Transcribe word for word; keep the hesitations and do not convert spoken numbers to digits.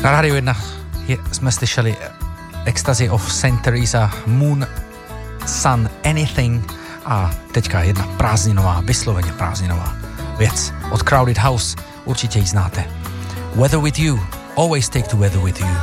Na Rádiu jedna je, jsme slyšeli Ecstasy of Saint Teresa, Moon, Sun, Anything a teďka jedna prázdninová, vysloveně prázdninová věc od Crowded House, určitě ji znáte. Weather with you, always take the weather with you.